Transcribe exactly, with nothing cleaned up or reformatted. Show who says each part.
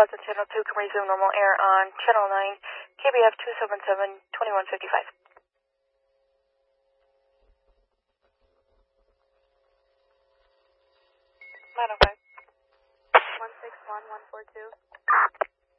Speaker 1: Boston Channel two, can resume normal air on Channel nine, K B F two seven seven, twenty-one fifty-five. nine oh five. one six one, one four two.